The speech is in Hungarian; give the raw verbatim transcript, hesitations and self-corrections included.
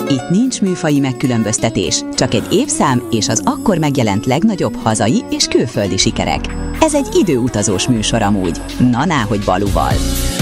Itt nincs műfaji megkülönböztetés, csak egy évszám és az akkor megjelent legnagyobb hazai és külföldi sikerek. Ez egy időutazós műsor amúgy, na náhogy Balúval.